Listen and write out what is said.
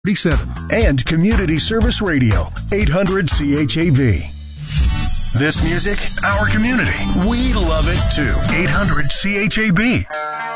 And Community Service Radio, 800 CHAV. This music, our community. We love it too. 800 CHAB.